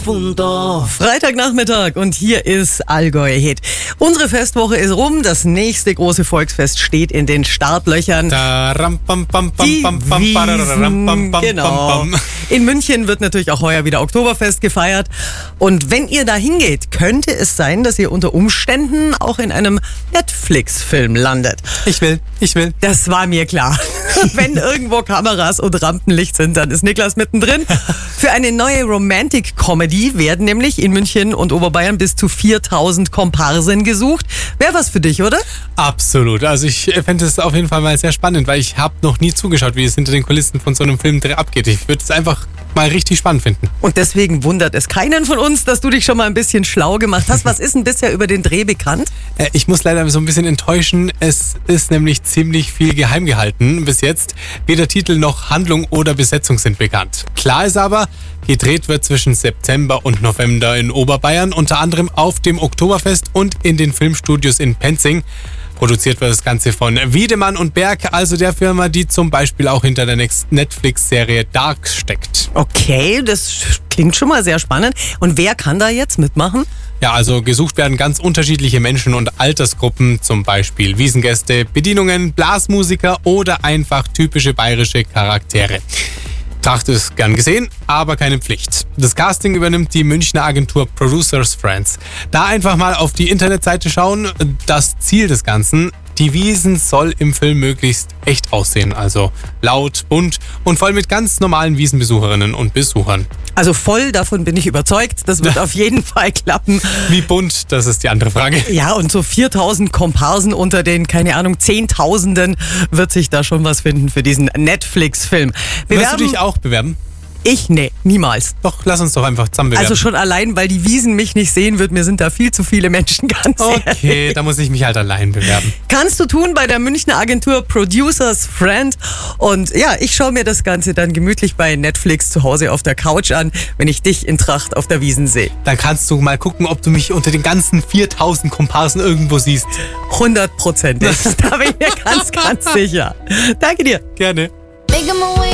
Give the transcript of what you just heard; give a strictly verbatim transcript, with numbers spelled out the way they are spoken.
und da. Freitagnachmittag und hier ist Allgäu Hit. Unsere Festwoche ist rum, das nächste große Volksfest steht in den Startlöchern. Da, ram, pam, pam, pam, Die pam, pam, Wiesn, pam, pam, pam, genau. pam, pam. In München wird natürlich auch heuer wieder Oktoberfest gefeiert. Und wenn ihr da hingeht, könnte es sein, dass ihr unter Umständen auch in einem Netflix-Film landet. Ich will, ich will. Das war mir klar. Wenn irgendwo Kameras und Rampenlicht sind, dann ist Niklas mittendrin. Für eine neue Romantic-Comedy werden nämlich in München und Oberbayern bis zu viertausend Komparsen gesucht. Wäre was für dich, oder? Absolut. Also ich fände es auf jeden Fall mal sehr spannend, weil ich habe noch nie zugeschaut, wie es hinter den Kulissen von so einem Filmdreh abgeht. Ich würde es einfach mal richtig spannend finden. Und deswegen wundert es keinen von uns, dass du dich schon mal ein bisschen schlau gemacht hast. Was ist denn bisher über den Dreh bekannt? Äh, ich muss leider so ein bisschen enttäuschen. Es ist nämlich ziemlich viel geheim gehalten bis jetzt. Weder Titel noch Handlung oder Besetzung sind bekannt. Klar ist aber, gedreht wird zwischen September und November in Oberbayern, unter anderem auf dem Oktoberfest und in den Filmstudios in Penzing. Produziert wird das Ganze von Wiedemann und Berg, also der Firma, die zum Beispiel auch hinter der Netflix-Serie Dark steckt. Okay, das klingt schon mal sehr spannend. Und wer kann da jetzt mitmachen? Ja, also gesucht werden ganz unterschiedliche Menschen und Altersgruppen, zum Beispiel Wiesengäste, Bedienungen, Blasmusiker oder einfach typische bayerische Charaktere. Tracht ist gern gesehen, aber keine Pflicht. Das Casting übernimmt die Münchner Agentur Producers Friends. Da einfach mal auf die Internetseite schauen. Das Ziel des Ganzen: die Wiesn soll im Film möglichst echt aussehen. Also laut, bunt und voll mit ganz normalen Wiesenbesucherinnen und Besuchern. Also voll, davon bin ich überzeugt. Das wird auf jeden Fall klappen. Wie bunt, das ist die andere Frage. Ja, und so viertausend Komparsen unter den, keine Ahnung, Zehntausenden wird sich da schon was finden für diesen Netflix-Film. Willst du dich auch bewerben? Ich? Nee, niemals. Doch, lass uns doch einfach zusammen bewerben. Also schon allein, weil die Wiesn mich nicht sehen wird, mir sind da viel zu viele Menschen, ganz Okay, ehrlich. da muss ich mich halt allein bewerben. Kannst du tun bei der Münchner Agentur Producers Friend. Und ja, ich schaue mir das Ganze dann gemütlich bei Netflix zu Hause auf der Couch an, wenn ich dich in Tracht auf der Wiesn sehe. Dann kannst du mal gucken, ob du mich unter den ganzen viertausend Komparsen irgendwo siehst. Hundertprozentig. Da bin ich mir ganz, ganz sicher. Danke dir. Gerne.